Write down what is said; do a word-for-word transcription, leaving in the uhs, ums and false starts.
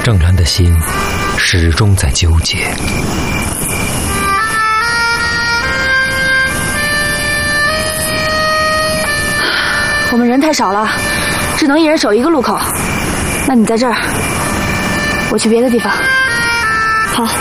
郑兰的心始终在纠结。 我们人太少了，只能一人守一个路口。那你在这儿，我去别的地方。 好。